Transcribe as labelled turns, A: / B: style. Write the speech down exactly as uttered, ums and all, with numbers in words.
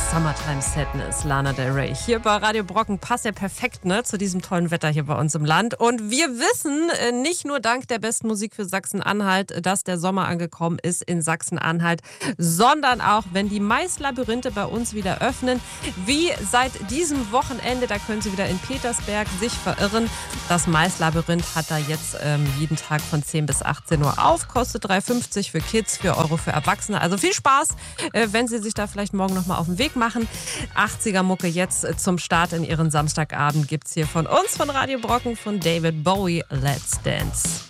A: Summertime Sadness, Lana Del Rey. Hier bei Radio Brocken passt ja perfekt, ne, zu diesem tollen Wetter hier bei uns im Land. Und wir wissen, nicht nur dank der besten Musik für Sachsen-Anhalt, dass der Sommer angekommen ist in Sachsen-Anhalt, sondern auch, wenn die Maislabyrinthe bei uns wieder öffnen, wie seit diesem Wochenende, da können Sie wieder in Petersberg sich verirren. Das Maislabyrinth hat da jetzt ähm, jeden Tag von zehn bis achtzehn Uhr auf, kostet drei fünfzig für Kids, vier Euro für Erwachsene. Also viel Spaß, äh, wenn Sie sich da vielleicht morgen noch mal auf den Weg machen. achtziger-Mucke jetzt zum Start in Ihren Samstagabend gibt's hier von uns, von Radio Brocken, von David Bowie, Let's Dance.